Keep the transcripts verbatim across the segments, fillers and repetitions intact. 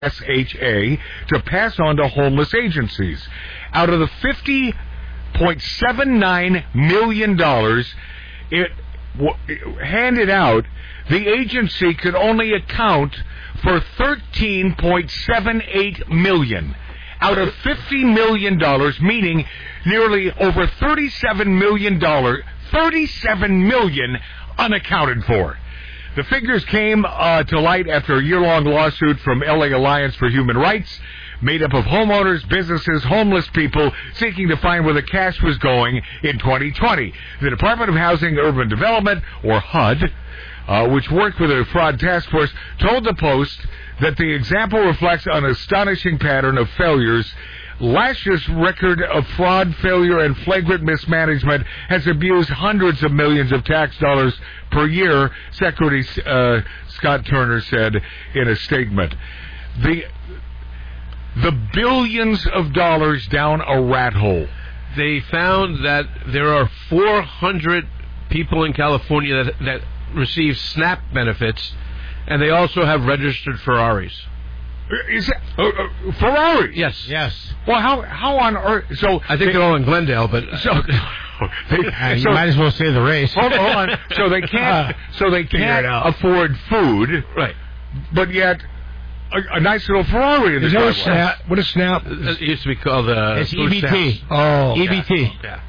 S H A to pass on to homeless agencies. Out of the fifty point seven nine million dollars it w- handed out, the agency could only account for thirteen point seven eight million dollars out of fifty million dollars, meaning nearly over thirty-seven million dollars, thirty-seven million dollars unaccounted for. The figures came uh, to light after a year-long lawsuit from L A Alliance for Human Rights, made up of homeowners, businesses, homeless people seeking to find where the cash was going in twenty twenty. The Department of Housing and Urban Development, or H U D, uh, which worked with a fraud task force, told the Post that the example reflects an astonishing pattern of failures. Last year's record of fraud, failure, and flagrant mismanagement has abused hundreds of millions of tax dollars per year, Secretary uh, Scott Turner said in a statement. The the billions of dollars down a rat hole. They found that there are four hundred people in California that, that receive SNAP benefits, and they also have registered Ferraris. Is that uh, uh, Ferrari? Yes. Yes. Well, how how on earth? So I think they, they're all in Glendale, but so they, Uh, you so might as well say the race. hold, hold on. So they can't. So they can't afford food, right. but yet a, a nice little Ferrari in the Is that a driveway. snap? What is snap? It used to be called uh, It's food E B T. stamps. Oh, E B T. Yeah.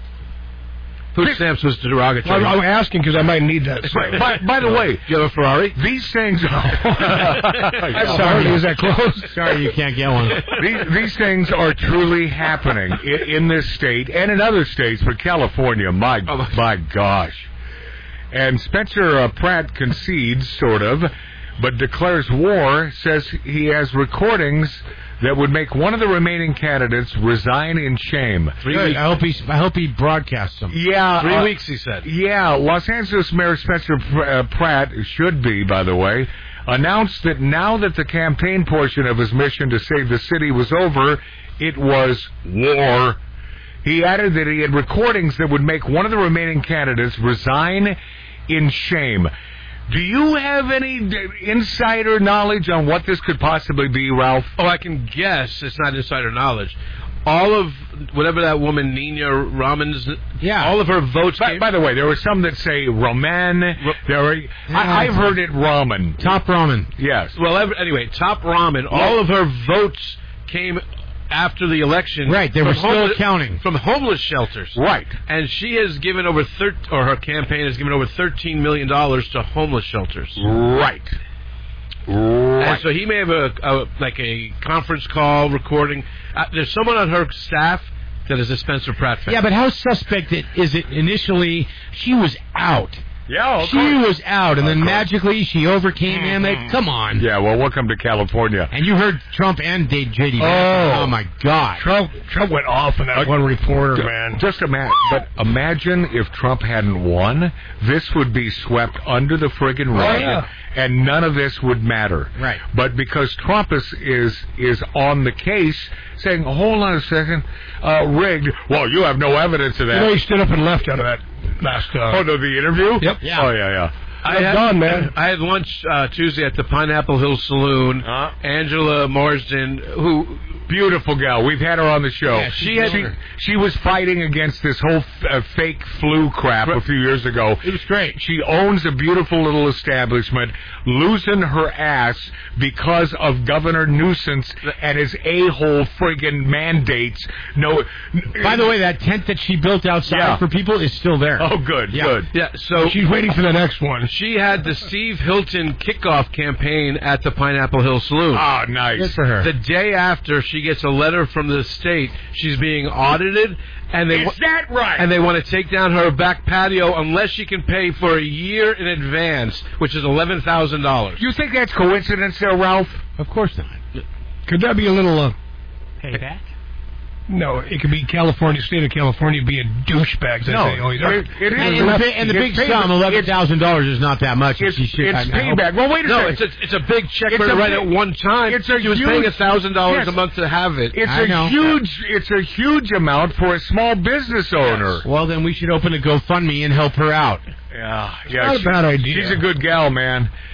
Food stamps was derogatory. I'm, I'm asking because I might need that. By, by, by the way, Do you have a Ferrari? these things. I'm sorry, is that close? Sorry, you can't get one. these, these things are truly happening in, in this state and in other states, but California, my Oh, my- my gosh. And Spencer uh, Pratt concedes, sort of, but declares war, says he has recordings that would make one of the remaining candidates resign in shame. Three Good. weeks. I hope he. I hope he broadcasts them. Yeah. Three uh, weeks, he said. Yeah, Los Angeles Mayor Spencer Pr- uh, Pratt, should be, by the way, announced that now that the campaign portion of his mission to save the city was over, it was war. He added that he had recordings that would make one of the remaining candidates resign in shame. Do you have any d- insider knowledge on what this could possibly be, Ralph? Oh, I can guess. It's not insider knowledge. All of whatever that woman Nina Raman's, Yeah. all of her votes. By, came, by the way, there were some that say Roman. There are, I, I've heard it ramen. Top ramen. Yes. well, ever, anyway, Top Ramen. All of her votes came after the election. Right, they from were still homeless- counting. from homeless shelters. Right. And she has given over thir- or her campaign has given over thirteen million dollars to homeless shelters. Right. And Right. so he may have a, a like a conference call recording. Uh, there's someone on her staff that is a Spencer Pratt fan. Yeah, but how suspect it, is it initially? She was out. Yeah, of She course. was out, and Of then course. magically she overcame him. Like, come on. Yeah, well, welcome to California. And you heard Trump and J D. Oh. Oh my God. Trump Trump went off on that one reporter, man. Just imagine, but imagine if Trump hadn't won, this would be swept under the friggin' rug, yeah. and none of this would matter. Right. But because Trump is is, is on the case, saying, hold on a second, uh, rigged. Well, you have no evidence of You that. know, he stood up and left out of that last. Uh, Oh, no, the interview? Yep. Yeah. Oh, yeah, yeah. I had, done, man. I had lunch uh, Tuesday at the Pineapple Hill Saloon. Uh. Angela Marsden, who Beautiful gal. We've had her on the show. Yeah, she, she's had, she, older. she was fighting against this whole f- uh, fake flu crap a few years ago. It was great. She owns a beautiful little establishment, losing her ass because of Governor Nuisance and his a-hole friggin' mandates. No. By the way, that tent that she built outside Yeah. for people is still there. Oh, good, Yeah. good. yeah, so She's waiting for the next one. she had the Steve Hilton kickoff campaign at the Pineapple Hill Saloon. Ah, nice. Good for her. The day after, she gets a letter from the state. She's being audited, and they Is that right? and they want to take down her back patio unless she can pay for a year in advance, which is eleven thousand dollars. you think that's coincidence there, Ralph? Of course not. Could that be a little? Uh, Payback? no, it could be California, state of California, being douchebags. No, They say, oh, he's- it, it is. And, and the, bi- and the It's big payback. sum, eleven It's- thousand dollars, is not that much. It's, She should- it's I- I hope- payback. Well, wait a No, second. it's a it's a big check It's for a her right big- at one time. it's a she was huge- paying a thousand dollars Yes. a month to have it. It's I a know. huge. It's a huge amount for a small business owner. Well, then we should open a GoFundMe and help her out. Yeah, yeah. not a she- bad idea. She's a good gal, man.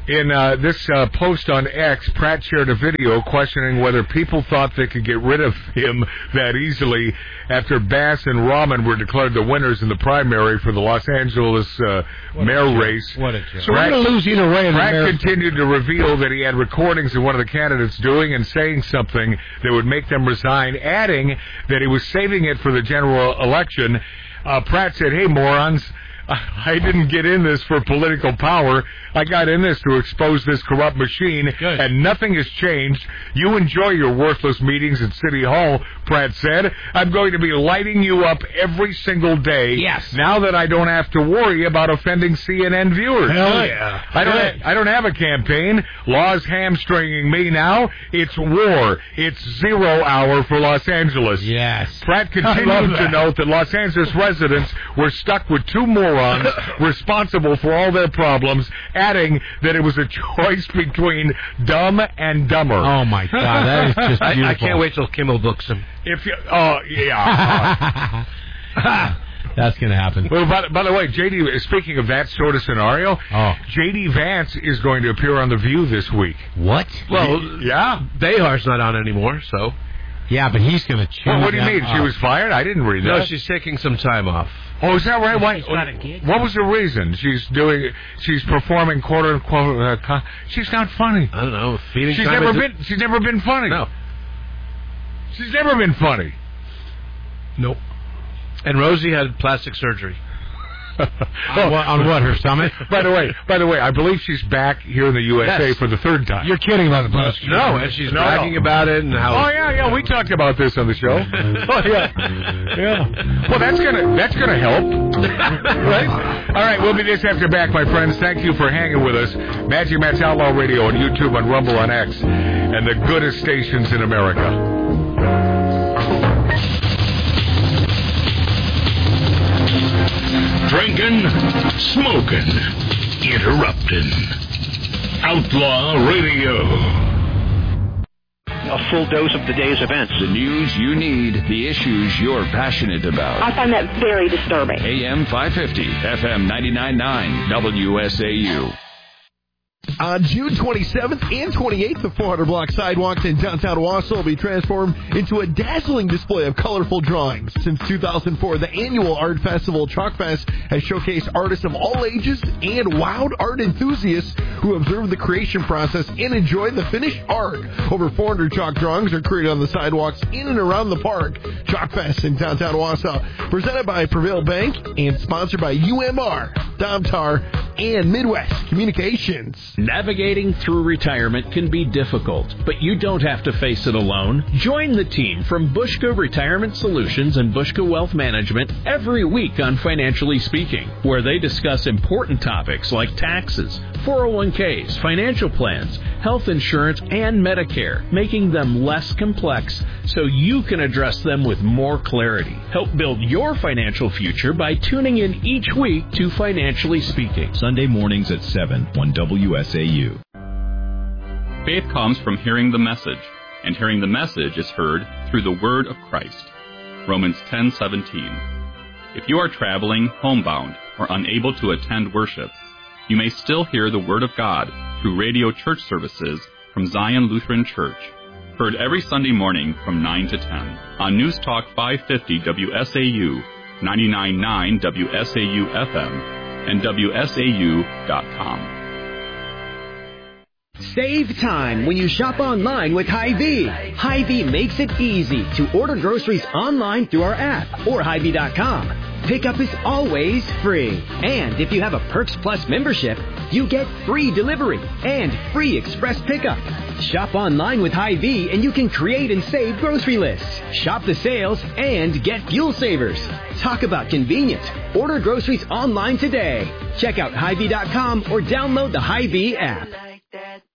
In uh, this uh, post on X, Pratt shared a video questioning whether people thought they could get rid of him that easily after Bass and Rahman were declared the winners in the primary for the Los Angeles uh, mayor race. What a joke. So we're going to lose either way. In the Pratt mayor- continued to reveal that he had recordings of one of the candidates doing and saying something that would make them resign, adding that he was saving it for the general election. Uh, Pratt said, "Hey, morons, I didn't get in this for political power. I got in this to expose this corrupt machine, Good. and nothing has changed. You enjoy your worthless meetings at City Hall," Pratt said. "I'm going to be lighting you up every single day. Yes. Now that I don't have to worry about offending C N N viewers." Hell yeah. I don't. I don't have a campaign. Law's hamstringing me now. It's war. It's zero hour for Los Angeles. Yes. Pratt I love continued to that. note that Los Angeles residents were stuck with two morons responsible for all their problems, adding that it was a choice between dumb and dumber. Oh, my God. That is just I, beautiful. I can't wait till Kimmel books him. If you, oh yeah. uh, That's going to happen. well, by, by the way, J D. Speaking of that sort of scenario, Oh. J D. Vance is going to appear on The View this week. What? Well, Yeah. Behar's not on anymore, so. Yeah, but he's going to chew Well, what do you them mean? She up. was fired? I didn't read No, that. she's taking some time off. Oh, is that right? Why? She's got a gig. What was the reason? She's doing. She's performing quote unquote. Uh, con- she's not funny. I don't know. Feeding She's time never into- been. She's never been funny. No. She's never been funny. Nope. And Rosie had plastic surgery. On what, on what, her stomach? By the way, by the way, I believe she's back here in the U S A Yes. for the third time. You're kidding about the plastic. No, and she's No, bragging no. about it and how. Oh yeah, yeah, we talked about this on the show. Oh yeah, yeah. Well, that's gonna that's gonna help, right? All right, we'll be just after back, my friends. Thank you for hanging with us. Magic Matt's Outlaw Radio on YouTube, on Rumble, on X, and the goodest stations in America. Drinking, smoking, interrupting. Outlaw Radio. A full dose of the day's events. The news you need, the issues you're passionate about. I find that very disturbing. A M five fifty, F M ninety-nine point nine, W S A U. On June twenty-seventh and twenty-eighth, the four hundred block sidewalks in downtown Wausau will be transformed into a dazzling display of colorful drawings. Since two thousand four, the annual art festival Chalk Fest has showcased artists of all ages and wowed art enthusiasts who observe the creation process and enjoy the finished art. Over four hundred chalk drawings are created on the sidewalks in and around the park. Chalk Fest in downtown Wausau, presented by Prevail Bank and sponsored by U M R, Domtar, and Midwest Communications. Navigating through retirement can be difficult, but you don't have to face it alone. Join the team from Bushka Retirement Solutions and Bushka Wealth Management every week on Financially Speaking, where they discuss important topics like taxes, four oh one k's, financial plans, health insurance, and Medicare, making them less complex so you can address them with more clarity. Help build your financial future by tuning in each week to Financially Speaking. Sunday mornings at seven on W S A U. Faith comes from hearing the message, and hearing the message is heard through the word of Christ. Romans ten seventeen. If you are traveling, homebound, or unable to attend worship, you may still hear the word of God through radio church services from Zion Lutheran Church, heard every Sunday morning from nine to ten on News Talk five fifty W S A U, ninety-nine point nine W S A U F M, and W S A U dot com. Save time when you shop online with Hy-Vee. Hy-Vee makes it easy to order groceries online through our app or Hy Vee dot com. Pickup is always free. And if you have a Perks Plus membership, you get free delivery and free express pickup. Shop online with Hy-Vee and you can create and save grocery lists. Shop the sales and get fuel savers. Talk about convenience. Order groceries online today. Check out Hy Vee dot com or download the Hy-Vee app.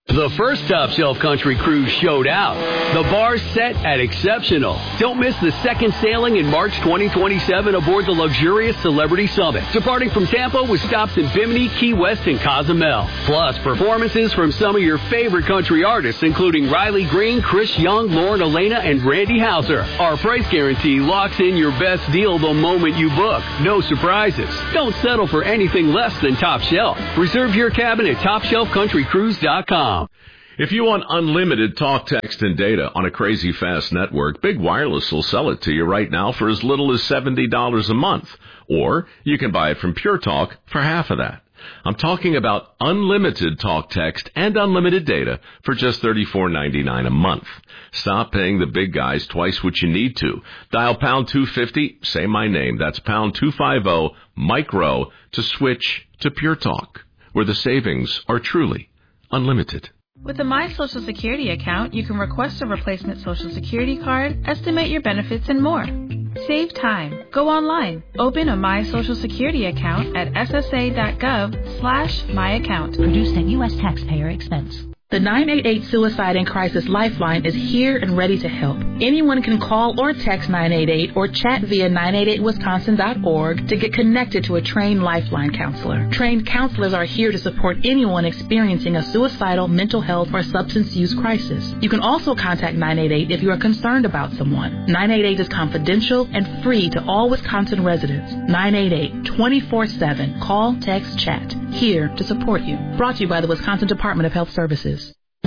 The first Top Shelf Country Cruise showed out. The bar's set at exceptional. Don't miss the second sailing in March twenty twenty-seven aboard the luxurious Celebrity Summit, departing from Tampa with stops in Bimini, Key West, and Cozumel. Plus, performances from some of your favorite country artists, including Riley Green, Chris Young, Lauren Elena, and Randy Houser. Our price guarantee locks in your best deal the moment you book. No surprises. Don't settle for anything less than Top Shelf. Reserve your cabin at top shelf country cruise dot com. If you want unlimited talk, text, and data on a crazy fast network, Big Wireless will sell it to you right now for as little as seventy dollars a month. Or you can buy it from Pure Talk for half of that. I'm talking about unlimited talk, text, and unlimited data for just thirty-four ninety-nine a month. Stop paying the big guys twice what you need to. Dial pound two fifty, say my name. That's pound two fifty, micro, to switch to Pure Talk, where the savings are truly unlimited. With a My Social Security account, you can request a replacement Social Security card, estimate your benefits, and more. Save time. Go online. Open a My Social Security account at S S A dot gov slash my account. Produced at U S taxpayer expense. The nine eight eight Suicide and Crisis Lifeline is here and ready to help. Anyone can call or text nine eight eight or chat via nine eight eight wisconsin dot org to get connected to a trained Lifeline counselor. Trained counselors are here to support anyone experiencing a suicidal, mental health, or substance use crisis. You can also contact nine eight eight if you are concerned about someone. nine eight eight is confidential and free to all Wisconsin residents. nine eight eight, twenty-four seven. Call, text, chat. Here to support you. Brought to you by the Wisconsin Department of Health Services.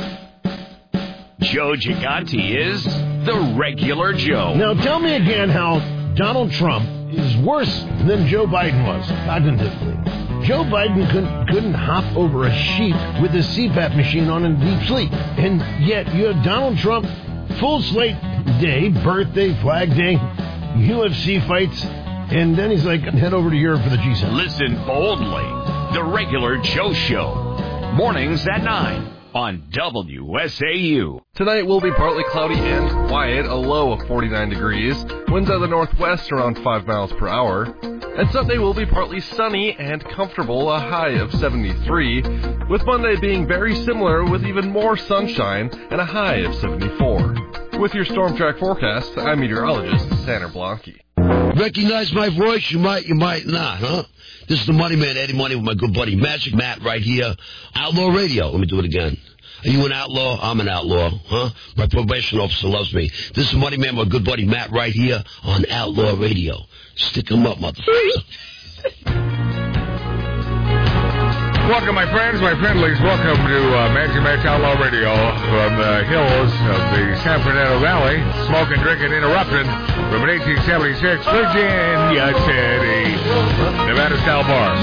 Joe Gigante is the regular Joe. Now tell me again how Donald Trump is worse than Joe Biden was cognitively. Joe Biden couldn't, couldn't hop over a sheep with a C PAP machine on in deep sleep. And yet you have Donald Trump, full slate day, birthday, flag day, U F C fights, and then he's like, head over to Europe for the G seven. Listen boldly. The regular Joe Show. Mornings at nine. On W S A U. Tonight will be partly cloudy and quiet, a low of forty-nine degrees. Winds out of the northwest around five miles per hour. And Sunday will be partly sunny and comfortable, a high of seventy-three. With Monday being very similar with even more sunshine and a high of seventy-four. With your Storm Track forecast, I'm meteorologist Tanner Blanke. Recognize my voice? You might, you might not, huh? This is the Money Man, Eddie Money, with my good buddy Magic Matt right here. Outlaw Radio. Let me do it again. Are you an outlaw? I'm an outlaw, huh? My probation officer loves me. This is Money Man, my good buddy Matt right here on Outlaw Radio. Stick 'em up, motherfucker. Welcome, my friends, my friendlies. Welcome to uh, Magic Matt's Outlaw Radio from the hills of the San Fernando Valley. Smoking, drinking, interrupting from an eighteen seventy-six Virginia City, Nevada-style bar.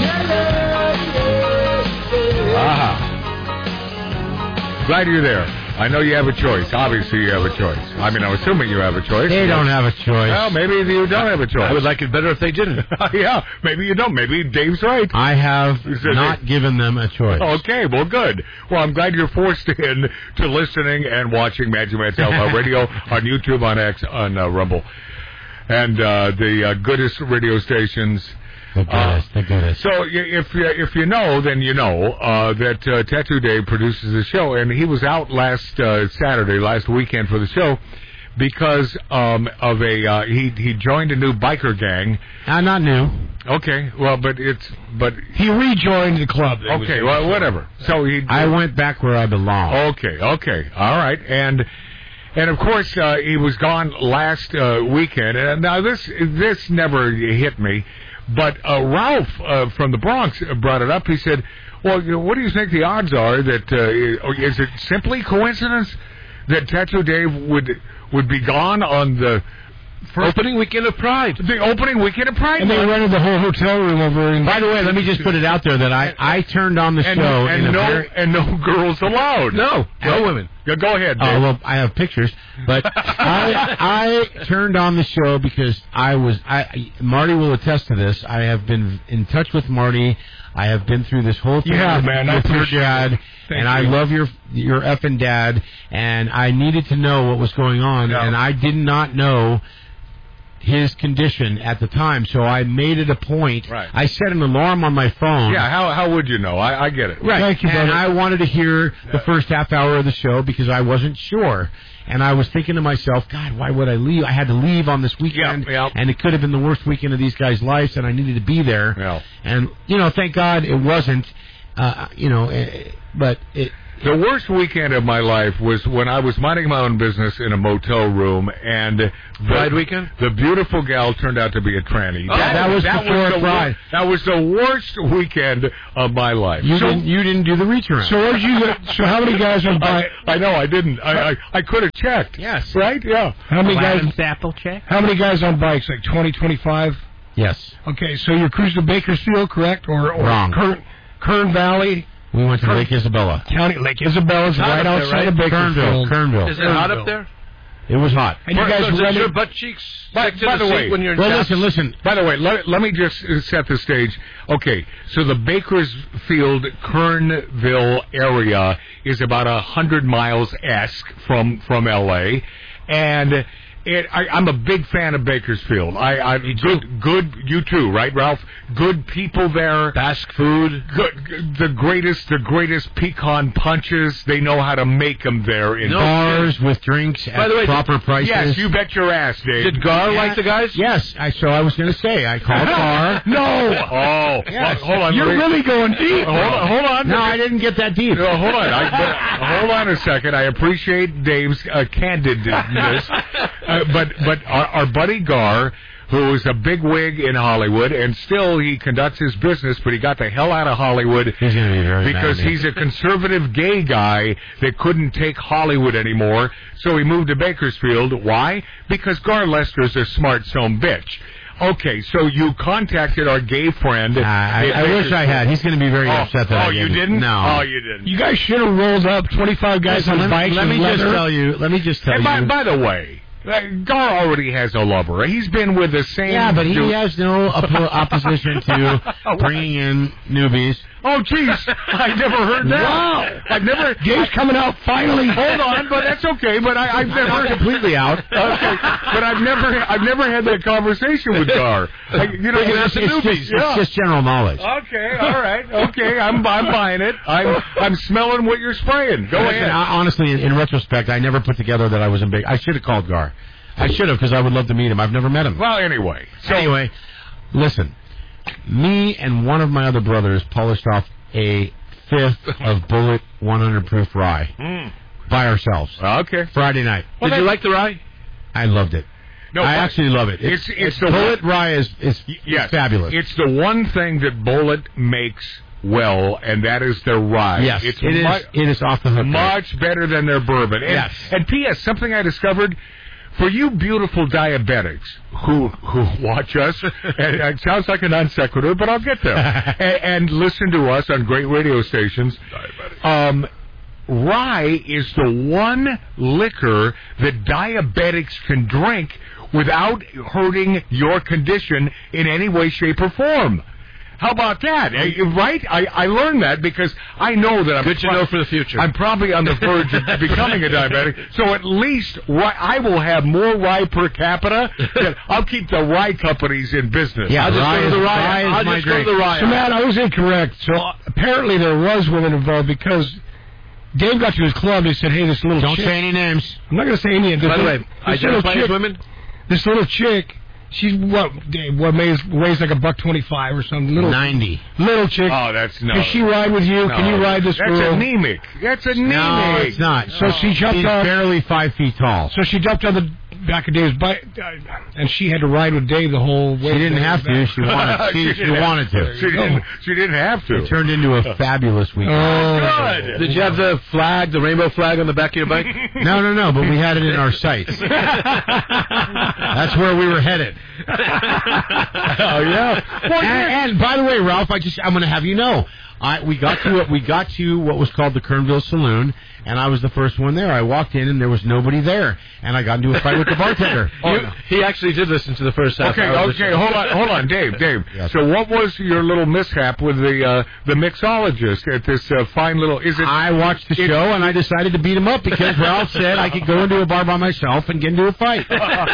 Aha. Glad you're there. I know you have a choice. Obviously, you have a choice. I mean, I'm assuming you have a choice. They don't have a choice. Well, maybe you don't have a choice. I would like it better if they didn't. Yeah, maybe you don't. Maybe Dave's right. I have not given them a choice. Okay, well, good. Well, I'm glad you're forced in to listening and watching Magic Matt's Outlaw Radio on YouTube, on X, on uh, Rumble, and uh, the uh, goodest radio stations. The goodest, uh, the goodest. So if you, if you know, then you know uh, that uh, Tattoo Dave produces the show, and he was out last uh, Saturday, last weekend for the show, because um, of a uh, he he joined a new biker gang. Uh, not new. Okay, well, but it's but he rejoined the club. Okay, well, whatever. So he. I went back where I belong. Okay, okay, all right, and. And of course, uh, he was gone last uh, weekend. And now this this never hit me, but uh, Ralph uh, from the Bronx brought it up. He said, "Well, you know, what do you think the odds are that uh, is it simply coincidence that Tattoo Dave would would be gone on the first opening weekend of Pride? The opening weekend of Pride, and they rented the whole hotel room over." In By the way, let me just put it out there that I, I turned on the and, show and in no a very, and no girls allowed. No, no women. Yeah, go ahead, Dave. Oh, well, I have pictures, but I I turned on the show because I was I Marty will attest to this. I have been in touch with Marty. I have been through this whole thing yeah, with, man, with your dad, Thank and you. I love your your effing dad, and I needed to know what was going on, yeah. and I did not know his condition at the time, so I made it a point. Right. I set an alarm on my phone. Yeah, how how would you know? I, I get it. Right. Thank you, and brother. I wanted to hear the first half hour of the show because I wasn't sure. And I was thinking to myself, God, why would I leave? I had to leave on this weekend, Yep, yep. and it could have been the worst weekend of these guys' lives, and I needed to be there. Yeah. And, you know, thank God it wasn't, uh, you know, eh, but it... The worst weekend of my life was when I was minding my own business in a motel room, and the, Pride weekend? the beautiful gal turned out to be a tranny. Oh, that was before the Pride. wor- That was the worst weekend of my life. You, So- didn't, you didn't do the reach around. So what did you? So how many guys on bike? I, I know I didn't. I I, I could have checked. Yes. Right? Yeah. How many guys? Apple check? How many guys on bikes? Like twenty, twenty-five? Yes. Okay, so you're cruising to Bakersfield, correct? Or, or Wrong. Kern, Kern Valley We went to Kern- Lake Isabella. County. Lake Isabella's hot right up there, outside right? of Bakersfield. Kernville. Kernville. Is it hot up there? It was hot. And you guys so does running- your butt cheeks By- stick to by the the seat way, when you're in Well, town? listen, listen. By the way, let, let me just uh, set the stage. Okay, so the Bakersfield, Kernville area is about a hundred miles esque from from L A, and it, I, I'm a big fan of Bakersfield. I, I good, good. You too, right, Ralph? Good people there. Basque food. Good, the greatest, the greatest pecan punches. They know how to make them there in No Bars with drinks By at the way, proper prices. Yes, you bet your ass, Dave. Did Gar like the guys? Yes, I, so I was going to say, I called Gar. No. Oh, Yes. hold on. You're let me- really going deep. Hold on. Hold on. No, I didn't get that deep. No, hold on. I, hold on a second. I appreciate Dave's uh, candidness, uh, but but our, our buddy Gar, who is a big wig in Hollywood, and still he conducts his business, but he got the hell out of Hollywood He's going to be very because mad at me. he's a conservative gay guy that couldn't take Hollywood anymore. So he moved to Bakersfield. Why? Because Gar Lester's a smart son bitch. Okay, so you contacted our gay friend. Uh, I, I wish I had. He's going to be very Oh, upset that oh, I you didn't. didn't? No. Oh, you didn't. You guys should have rolled up twenty-five guys Listen, on let, bikes. let me with just leather. tell you. Let me just tell And by, you. by the way, uh, Gar already has a lover. He's been with the same. Yeah, but he dude. has no oppo- opposition to bringing in newbies. Oh, jeez, I never heard that. Wow. I've never. Game's coming out finally. Hold on, but that's okay. But I, I've never Not completely out. Okay, but I've never, I've never had that conversation with Gar. I, you know, It's, it's, it's just, it's yeah. just general knowledge. Okay, all right, okay. I'm, I'm buying it. I'm, I'm smelling what you're spraying. Go Listen, ahead. I- honestly, in, in retrospect, I never put together that I was in big. I should have called Gar. I should have because I would love to meet him. I've never met him. Well, anyway. So, Anyway, listen. Me and one of my other brothers polished off a fifth of Bullet one hundred proof rye Mm. by ourselves. Okay. Friday night. Well, Did you that- like the rye? I loved it. No, I but- actually love it. It's, It's- it's the Bullet one- rye is is, Yes, is fabulous. It's the one thing that Bullet makes well, and that is their rye. yes, it's it is. mu- It is off the hook. much better than their bourbon. And, Yes. And P S something I discovered. For you beautiful diabetics who who watch us, and it sounds like a non sequitur, but I'll get there, and, and listen to us on great radio stations. Um, rye is the one liquor that diabetics can drink without hurting your condition in any way, shape, or form. How about that? Eh, Right? I, I learned that because I know that I'm Good to know for the future. I'm probably on the verge of becoming a diabetic. So at least rye, I will have more rye per capita. Than, I'll keep the rye companies in business. Yeah, I'll just rye go to is- the rye. rye is I'll my just go to drink. the rye. So, Matt, I was incorrect. So apparently there was women involved because Dave got to his club and he said, hey, this little Don't chick. say any names. I'm not going to say any. By the this way, little identify as chick- women? This little chick, she's what, Dave, what weighs, weighs like a buck twenty-five or something. Little, Ninety. little chick. Oh, that's no. Can she ride with you? No. Can you ride this That's girl? anemic. That's anemic. No, it's not. So she jumped He's off. barely five feet tall. So she jumped on the back of Dave's bike, uh, and she had to ride with Dave the whole way. She didn't have to. She wanted. She, she didn't have- wanted to. She didn't, she didn't have to. It turned into a fabulous weekend. Oh, Good. Did you have the flag, the rainbow flag on the back of your bike? No, no, no. But we had it in our sights. That's where we were headed. Oh yeah. Well, And, and by the way, Ralph, I just I'm going to have you know, I we got to it. We got to what was called the Kernville Saloon, and I was the first one there. I walked in, and there was nobody there, and I got into a fight with the bartender. Oh, you, no. He actually did listen to the first half. Okay, hour okay, hold on, hold on, Dave, Dave. Yes. So, what was your little mishap with the uh, the mixologist at this uh, fine little? Is it? I watched the show, and I decided to beat him up because Ralph said I could go into a bar by myself and get into a fight.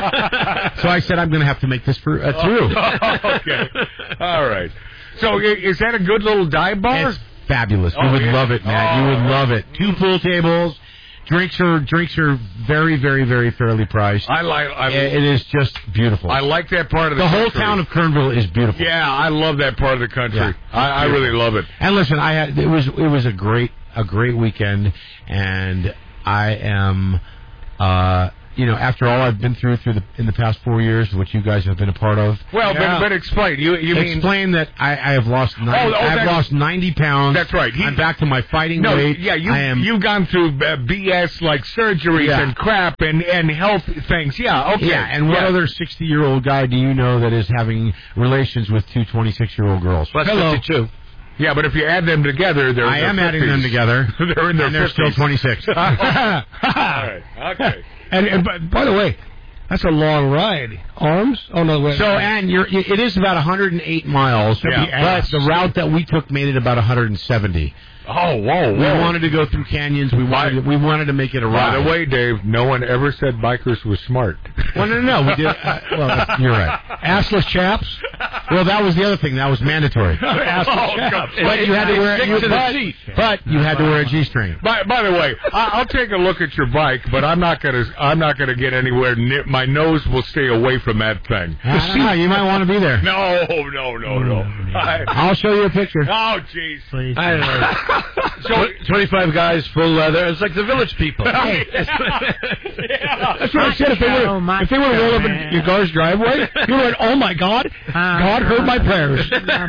So I said I'm going to have to make this for, uh, through. Okay, all right. So, is that a good little dive bar? It's fabulous. Oh, you would yeah. love it, Matt. Oh. You would love it. Two pool tables. Drinks are drinks are very, very, very fairly priced. I like. I, it is just beautiful. I like that part of the. The whole country. town of Kernville is beautiful. Yeah, I love that part of the country. Yeah. I, I really love it. And listen, I had it was it was a great a great weekend, and I am, uh, you know, after all I've been through through the in the past four years, which you guys have been a part of. Well, yeah. but, but explain. You you mean explain that I, I have lost ninety, oh, oh, I've lost ninety pounds. That's right. He, I'm back to my fighting no, weight. Yeah, you I am, you've gone through uh, B S like surgeries Yeah. and crap and, and health things. Yeah, okay. Yeah, and what yeah. other sixty-year-old guy do you know that is having relations with two twenty-six-year-old girls? Well, Hello. fifty-two. Yeah, but if you add them together, they're I in their am adding fifties. them together. They're in their and they're fifties. still twenty-six. All right. Okay. And, and by, by the way, that's a long ride. Arms? Oh no, wait. So, and you're, it is about one hundred eight miles, Yeah. but the route that we took made it about one hundred seventy. Oh, whoa, We whoa. wanted to go through canyons. We wanted to, we wanted to make it a ride. By the way, Dave, no one ever said bikers were smart. Well, no, no, no. We did. Uh, well, you're right. Assless chaps? Well, that was the other thing. That was mandatory. Assless Oh, chaps. God. But you had to wear Stick you, to the but, seat. but you had to wear a G-string. By, by the way, I, I'll take a look at your bike, but I'm not gonna. I'm not gonna get anywhere near. My nose will stay away from that thing. I don't know, you might want to be there. No, no, no, no. I, I'll show you a picture. oh, jeez. Please. I don't know. So, twenty-five guys, full leather. It's like the Village People. Yeah. That's what I said. If they would, Oh, my if they would roll up in man. your car's driveway, you would, oh my God, God heard my prayers.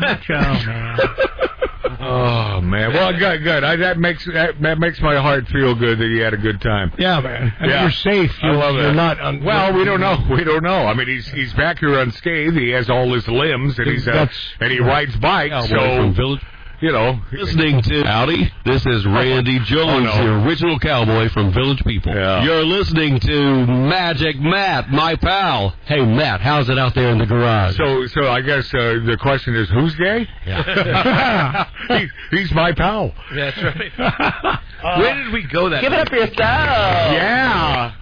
Oh man. Well, good, good. I, that makes that, that makes my heart feel good that you had a good time. Yeah, man. And Yeah. you're safe. I You're, love you're that. not. Un- Well, we don't know. We don't know. I mean, he's he's back here unscathed. He has all his limbs, and he's uh, That's- and he rides bikes. So Village. you know, Listening to Howdy, this is Randy Jones, Oh, no. the original cowboy from Village People. Yeah. You're listening to Magic Matt, my pal. Hey, Matt, how's it out there in the garage? So, so I guess uh, the question is, who's gay? Yeah. he, he's my pal. That's right. Where did we go that Give it night? up for yourself. Yeah.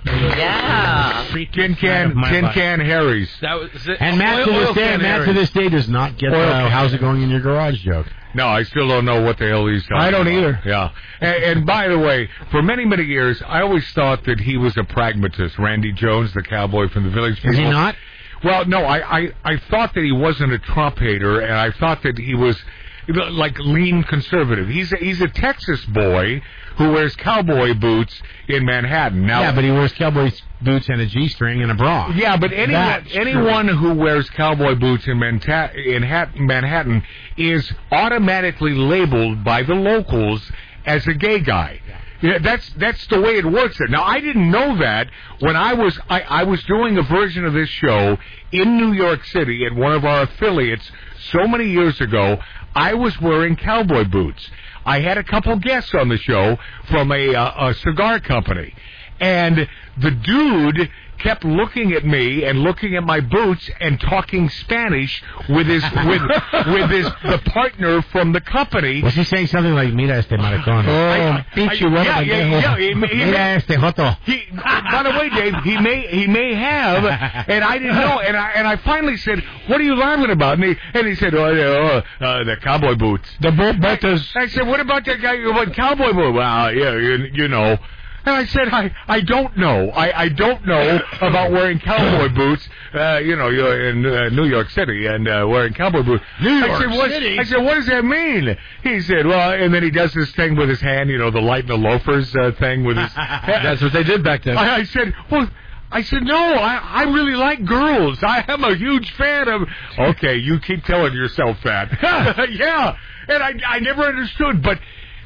Yeah. Tin can, tin can Harry's. That was it. And Matt Oil- to oil this day, can Matt to Harry. this day does not get Oil the can. "How's it going in your garage" joke. No, I still don't know what the hell he's talking I don't about. either. Yeah. And, and by the way, for many, many years, I always thought that he was a pragmatist. Randy Jones, the cowboy from the Village People. Is he not? Well, no, I, I, I thought that he wasn't a Trump hater, and I thought that he was like lean conservative. He's a, he's a Texas boy who wears cowboy boots in Manhattan. Now, Yeah, but he wears cowboy boots and a G-string and a bra. yeah, but anyone That's anyone who wears cowboy boots in, Manta- in Hat- Manhattan is automatically labeled by the locals as a gay guy. Yeah, that's that's the way it works there. Now, I didn't know that when I was I, I was doing a version of this show in New York City at one of our affiliates so many years ago. I was wearing cowboy boots. I had a couple guests on the show from a, uh, a cigar company, and the dude kept looking at me and looking at my boots and talking Spanish with his with with his the partner from the company. Was he saying something like "Mira este maricón"? I- I- Pinche I- huevo yeah, yeah, pendejo. yeah, he- he- Mira este joto. He, by the way, Dave, he may he may have, and I didn't know, and I and I finally said, "What are you laughing about?" And he and he said, "Oh, yeah, oh uh, the cowboy boots." The boat betas. I said, "What about that guy with cowboy boots?" Well, yeah, you, you know. And I said, I, I don't know. I, I don't know about wearing cowboy boots, uh, you know, you're in uh, New York City and uh, wearing cowboy boots. New York I said, what, City? I said, what does that mean? He said, well, and then he does this thing with his hand, you know, the light and the loafers uh, thing with his... That's what they did back then. I, I said, well... I said, no, I, I really like girls. I am a huge fan of... Okay, you keep telling yourself that. Yeah, and I, I never understood, but...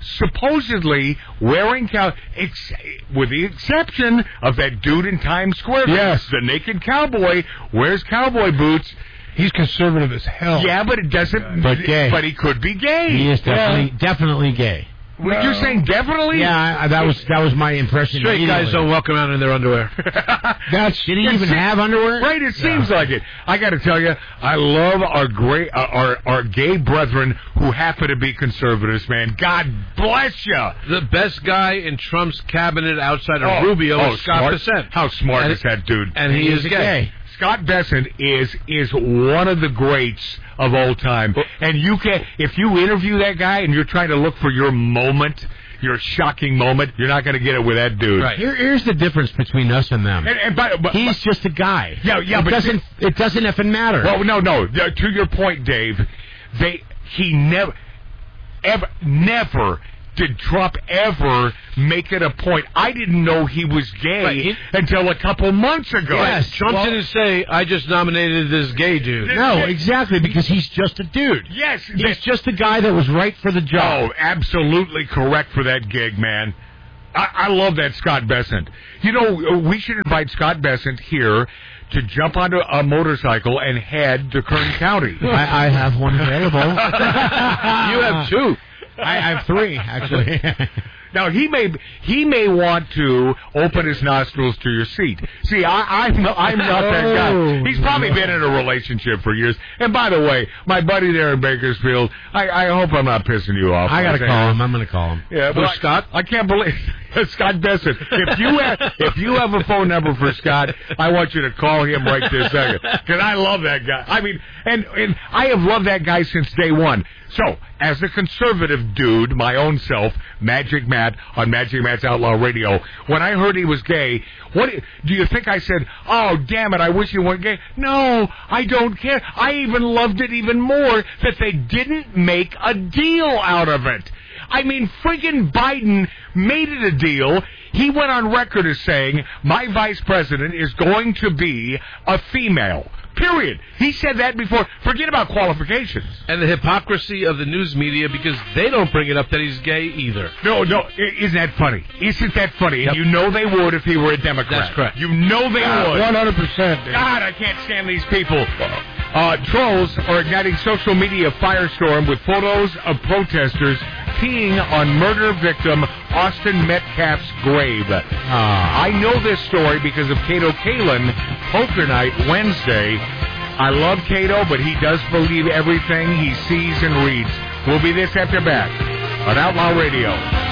Supposedly wearing cow, ex- with the exception of that dude in Times Square. Yes. The naked cowboy wears cowboy boots. He's conservative as hell. Yeah, but it doesn't. But gay. But he could be gay. He is definitely Yeah. definitely gay. Well, you're saying definitely? Yeah, I, that was that was my impression. Straight guys don't walk around in their underwear. That's did he even se- have underwear? Right, it seems like it. I got to tell you, I love our great, uh, our our gay brethren who happen to be conservatives. Man, God bless you. The best guy in Trump's cabinet outside of Oh, Rubio oh, is Scott smart. Bessent. How smart And- is that dude? and he is gay. Scott Bessent is is one of the greats of all time. And you can, if you interview that guy and you're trying to look for your moment, your shocking moment, you're not going to get it with that dude. Right. Here, here's the difference between us and them. And, and by, but, He's just a guy. Yeah, yeah, it but doesn't it doesn't effing matter. Well, no, no. Uh, To your point, Dave, they he never, ever, never did Trump ever make it a point. I didn't know he was gay Right, he- until a couple months ago. Yes, Trump well- didn't say, I just nominated this gay dude. No, exactly, because he's just a dude. Yes, He's that- just a guy that was right for the job. Oh, absolutely correct for that gig, man. I, I love that Scott Bessent. You know, we should invite Scott Bessent here to jump onto a motorcycle and head to Kern County. I, I have one available. You have two. I have three, actually. Now he may he may want to open his nostrils to your seat. See, I, I'm I'm not that guy. He's probably been in a relationship for years. And by the way, my buddy there in Bakersfield, I, I hope I'm not pissing you off. I got to by call saying- him. I'm going to call him. Yeah, but Who's I- Scott? I can't believe Scott Bessent. If you have if you have a phone number for Scott, I want you to call him right this second because I love that guy. I mean, and and I have loved that guy since day one. So, as a conservative dude, my own self, Magic Matt on Magic Matt's Outlaw Radio, when I heard he was gay, what do you think I said? Oh, damn it! I wish he weren't gay. No, I don't care. I even loved it even more that they didn't make a deal out of it. I mean, friggin' Biden made it a deal. He went on record as saying, my vice president is going to be a female. Period. He said that before. Forget about qualifications. And the hypocrisy of the news media because they don't bring it up that he's gay either. No, no. i- Isn't that funny? Isn't that funny? And you know they would if he were a Democrat. That's correct. You know they would. one hundred percent. God, I can't stand these people. Uh, trolls are igniting social media firestorm with photos of protesters peeing on murder victim Austin Metcalf's grave. I know this story because of Cato Kalin, Poker Night Wednesday. I love Cato, but he does believe everything he sees and reads. We'll be this after back on Outlaw Radio.